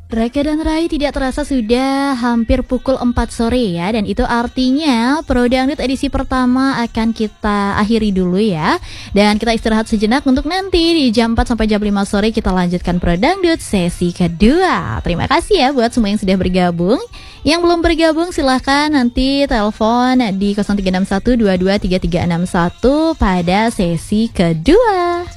Raka dan Rai, tidak terasa sudah hampir pukul 4 sore ya. Dan itu artinya Pro Dangdut edisi pertama akan kita akhiri dulu ya. Dan kita istirahat sejenak untuk nanti di jam 4 sampai jam 5 sore kita lanjutkan Pro Dangdut sesi kedua. Terima kasih ya buat semua yang sudah bergabung. Yang belum bergabung silahkan nanti telepon di 0361 223361 pada sesi kedua.